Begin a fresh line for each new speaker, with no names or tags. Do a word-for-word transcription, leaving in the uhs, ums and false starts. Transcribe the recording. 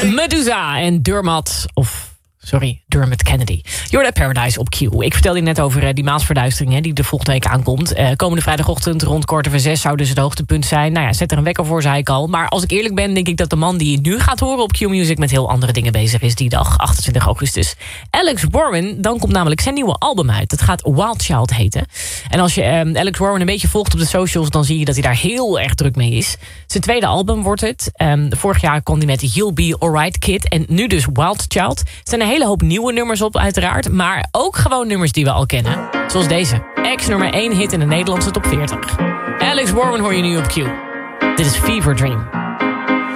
Medusa en Dermot, of sorry, Dermot Kennedy. You're at Paradise op Q. Ik vertelde je net over uh, die Maasverduistering, hè, die de volgende week aankomt. Uh, komende vrijdagochtend rond kwart over zes zou dus het hoogtepunt zijn. Nou ja, zet er een wekker voor, zei ik al. Maar als ik eerlijk ben, denk ik dat de man die je nu gaat horen op Q Music met heel andere dingen bezig is die dag, achtentwintig augustus. Alex Warren, dan komt namelijk zijn nieuwe album uit. Het gaat Wild Child heten. En als je um, Alex Warren een beetje volgt op de socials, dan zie je dat hij daar heel erg druk mee is. Zijn tweede album wordt het. Um, vorig jaar kwam hij met You'll Be Alright Kid. En nu dus Wild Child. Er zijn een hele hoop nieuwe nummers op, uiteraard. Maar ook gewoon nummers die we al kennen. Zoals deze. Ex nummer één hit in de Nederlandse top veertig. Alex Warren hoor je nu op Q. Dit is Fever Dream.